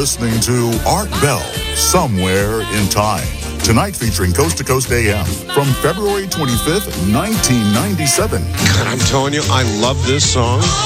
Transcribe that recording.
listening to Art Bell, Somewhere in Time. Tonight featuring Coast to Coast AM from February 25th, 1997. God, I'm telling you, I love this song.